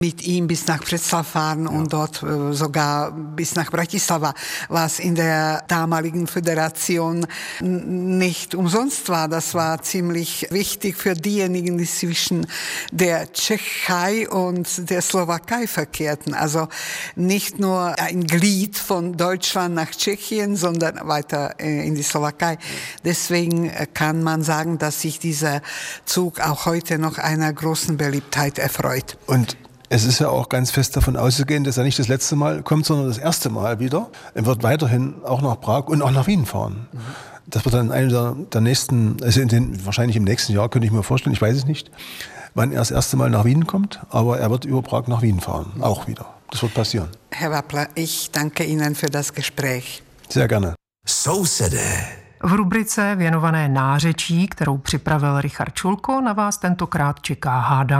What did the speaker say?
mit ihm bis nach Břeclav fahren und dort sogar bis nach Bratislava, was in der damaligen Föderation nicht umsonst war. Das war ziemlich wichtig für diejenigen, die zwischen der Tschechei und der Slowakei verkehrten. Also nicht nur ein Glied von Deutschland nach Tschechien, sondern weiter in die Slowakei. Deswegen kann man sagen, dass sich dieser Zug auch heute noch einer großen Beliebtheit erfreut. Und es ist ja auch ganz fest davon auszugehen, dass er nicht das letzte Mal kommt, sondern das erste Mal wieder. Er wird weiterhin auch nach Prag und auch nach Wien fahren. Das wird dann einer der nächsten, also wahrscheinlich im nächsten Jahr, könnte ich mir vorstellen, ich weiß es nicht, wann er das erste Mal nach Wien kommt, aber er wird über Prag nach Wien fahren, auch wieder. Das wird passieren. Herr Wappler, ich danke Ihnen für das Gespräch. Sehr gerne. Sousedé. V rubrice věnované nářečí, kterou připravil Richard Čulko, na vás tentokrát čeká hádání.